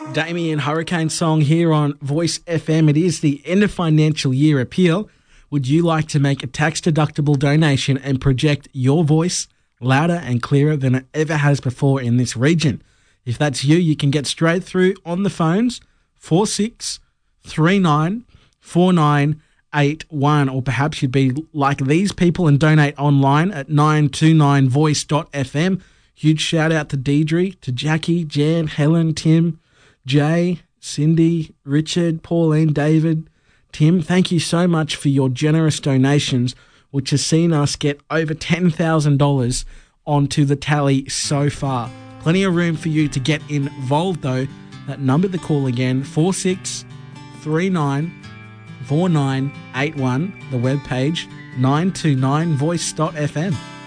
Damien Hurricane song here on Voice FM. It is the end of financial year appeal. Would you like to make a tax-deductible donation and project your voice louder and clearer than it ever has before in this region? If that's you, you can get straight through on the phones, 4639 4981, or perhaps you'd be like these people and donate online at 929voice.fm. Huge shout out to Deidre, to Jackie, Jan, Helen, Tim, Jay, Cindy, Richard, Pauline, David, Tim. Thank you so much for your generous donations, which has seen us get over $10,000 onto the tally so far. Plenty of room for you to get involved though. That number to call again, 4639 4981, the webpage 929voice.fm.